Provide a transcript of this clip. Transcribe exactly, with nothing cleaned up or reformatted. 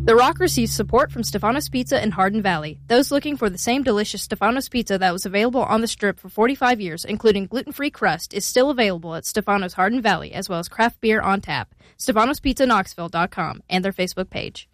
The Rock receives support from Stefanos Pizza in Hardin Valley. Those looking for the same delicious Stefanos Pizza that was available on the Strip for forty-five years, including gluten-free crust, is still available at Stefanos Hardin Valley, as well as craft beer on tap. Stefanos Pizza Knoxville dot com and their Facebook page.